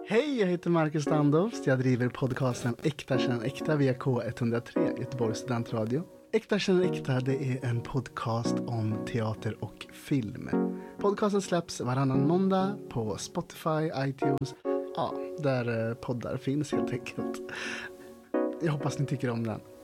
Hej, jag heter Marcus Standoft. Jag driver podcasten Äkta känner äkta via K103, Göteborgs studentradio. Äkta känner äkta, det är en podcast om teater och film. Podcasten släpps varannan måndag på Spotify, iTunes, ja, där poddar finns helt enkelt. Jag hoppas ni tycker om den.